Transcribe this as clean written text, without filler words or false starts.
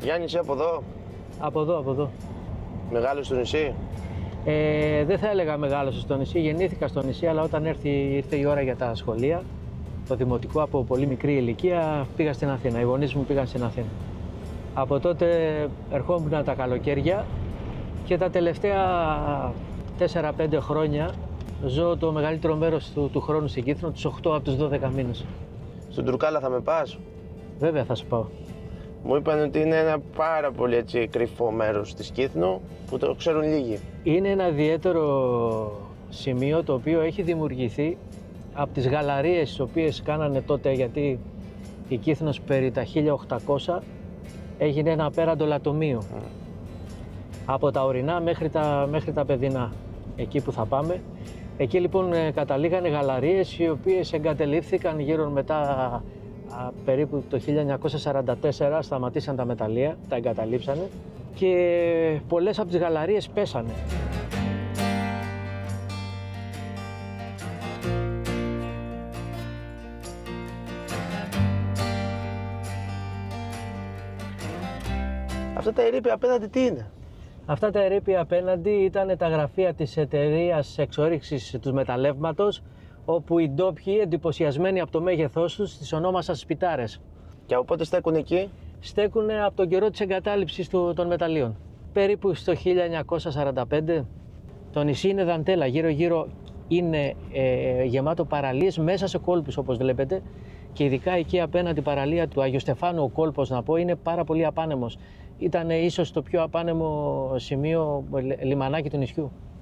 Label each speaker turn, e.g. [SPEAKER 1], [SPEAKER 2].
[SPEAKER 1] Γιάννη, είσαι από εδώ?
[SPEAKER 2] Από εδώ, από εδώ.
[SPEAKER 1] Μεγάλος στο νησί?
[SPEAKER 2] Δεν θα έλεγα μεγάλωσα στο νησί, γεννήθηκα στο νησί, αλλά όταν ήρθε η ώρα για τα σχολεία, το δημοτικό, από πολύ μικρή ηλικία πήγα στην Αθήνα. Οι γονείς μου πήγαν στην Αθήνα. Από τότε ερχόμουν τα καλοκαίρια και τα τελευταία 4-5 χρόνια ζω το μεγαλύτερο μέρος του χρόνου στην Κύθνο, τους 8 από τους 12 μήνες.
[SPEAKER 1] Στον Τουρκάλα θα με πας?
[SPEAKER 2] Βέβαια θα σου πάω.
[SPEAKER 1] Μου είπαν ότι είναι ένα πάρα πολύ έτσι κρυφό μέρος της Κύθνου που το ξέρουν λίγοι.
[SPEAKER 2] Είναι ένα ιδιαίτερο σημείο το οποίο έχει δημιουργηθεί από τις γαλαρίες τις οποίες κάνανε τότε, γιατί η Κύθνος περί τα 1800 έγινε ένα απέραντο λατομείο. Από τα ορεινά μέχρι τα παιδινά, εκεί που θα πάμε. Εκεί λοιπόν καταλήγανε γαλαρίες οι οποίες εγκατελείφθηκαν γύρω μετά περίπου το 1944, σταματήσαν τα μεταλλεία, τα εγκαταλείψανε και πολλές από τις γαλαρίες πέσανε.
[SPEAKER 1] Αυτά τα ερείπια απέναντι τι είναι?
[SPEAKER 2] Αυτά τα ερείπια απέναντι ήταν τα γραφεία της εταιρείας εξόρυξης του μεταλλεύματος, όπου οι ντόπιοι, εντυπωσιασμένοι από το μέγεθός τους, τις ονόμασαν σπιτάρες.
[SPEAKER 1] Και από πότε στέκουν εκεί?
[SPEAKER 2] Στέκουν από τον καιρό της εγκατάλειψης των μεταλλίων. Περίπου στο 1945 το νησί είναι δαντέλα, γύρω-γύρω είναι γεμάτο παραλίες μέσα σε κόλπους όπως βλέπετε, και ειδικά εκεί απέναντι παραλία του Αγίου Στεφάνου, ο κόλπος να πω, είναι πάρα πολύ απάνεμος. Ήταν ίσως το πιο απάνεμο σημείο λιμανάκι του νησιού.